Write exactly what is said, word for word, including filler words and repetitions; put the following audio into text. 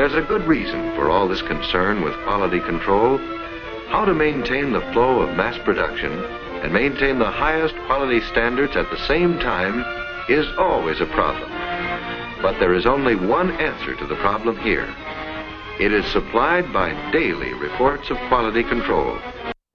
There's a good reason for all this concern with quality control. How to maintain the flow of mass production and maintain the highest quality standards at the same time is always a problem. But there is only one answer to the problem here. It is supplied by daily reports of quality control.